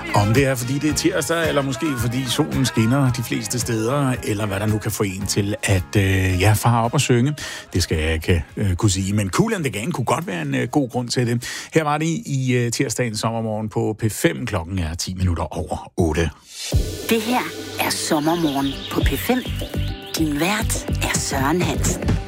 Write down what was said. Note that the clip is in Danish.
Om det er, fordi det er tirsdag, eller måske fordi solen skinner de fleste steder, eller hvad der nu kan få en til at fare op og synge. Det skal jeg ikke kunne sige, men Kool and the Gang kunne godt være en god grund til det. Her var det i tirsdagens sommermorgen på P5. Klokken er 10 minutter over 8. Det her er Sommermorgen på P5. Din vært er Søren Hansen.